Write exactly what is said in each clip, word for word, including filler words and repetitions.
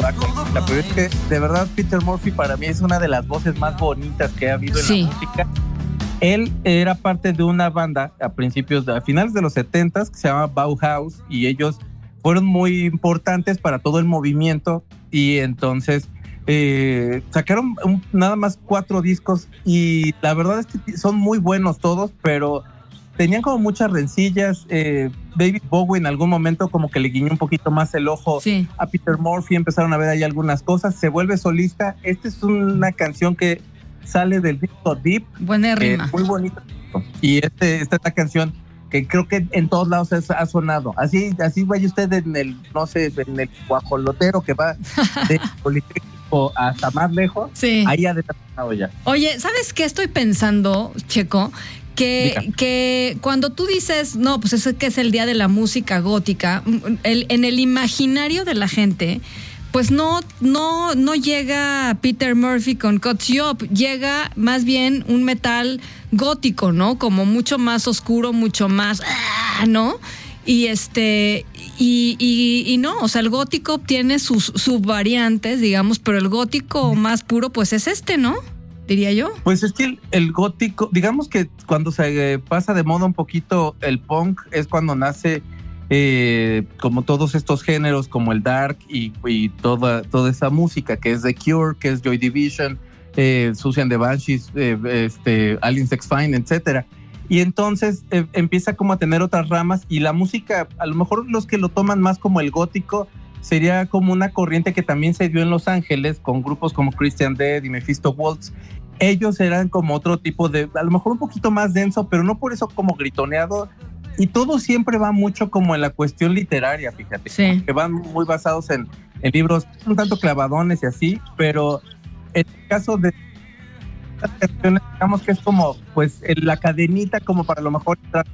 va con la, pero es que de verdad Peter Murphy para mí es una de las voces más bonitas que ha habido en sí. la música. Él era parte de una banda a principios, de, a finales de los setentas que se llama Bauhaus y ellos fueron muy importantes para todo el movimiento y entonces eh, sacaron un, nada más cuatro discos y la verdad es que son muy buenos todos, pero tenían como muchas rencillas. eh, David Bowie en algún momento como que le guiñó un poquito más el ojo sí. a Peter Murphy, empezaron a ver ahí algunas cosas, se vuelve solista. Esta es una canción que sale del disco Deep. Buena rima. Eh, muy bonito. Y este, esta es la canción que creo que en todos lados es, ha sonado. Así, así vaya usted en el, no sé, en el guajolotero que va de Politécnico hasta más lejos. Sí. Ahí ha sonado ya. Oye, ¿sabes qué estoy pensando, Checo? Que, que cuando tú dices, no, pues es que es el día de la música gótica, el, en el imaginario de la gente, pues no, no, no llega Peter Murphy con Cuts You Up, llega más bien un metal gótico, ¿no? Como mucho más oscuro, mucho más, ¿no? Y este, y, y, y no, o sea, el gótico tiene sus subvariantes, digamos, pero el gótico más puro, pues es este, ¿no? Diría yo. Pues es que el, el gótico, digamos que cuando se eh, pasa de moda un poquito el punk, es cuando nace eh, como todos estos géneros, como el dark y, y toda, toda esa música que es The Cure, que es Joy Division, eh, Susie and the Banshees, eh, este, Alice Sex Fine, etcétera. Y entonces eh, empieza como a tener otras ramas y la música, a lo mejor los que lo toman más como el gótico, sería como una corriente que también se dio en Los Ángeles con grupos como Christian Dead y Mephisto Waltz. Ellos eran como otro tipo de, a lo mejor un poquito más denso, pero no por eso como gritoneado. Y todo siempre va mucho como en la cuestión literaria, fíjate, sí. que van muy basados en, en libros un tanto clavadones y así, pero en el caso de estas canciones, digamos que es como pues la cadenita como para lo mejor entrar.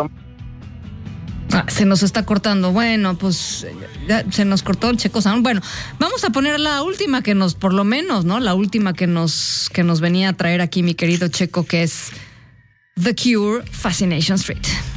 Ah, se nos está cortando. Bueno, pues ya se nos cortó el Checo Sound. Bueno, vamos a poner la última que nos, por lo menos, ¿no? La última que nos, que nos venía a traer aquí mi querido Checo, que es The Cure, Fascination Street.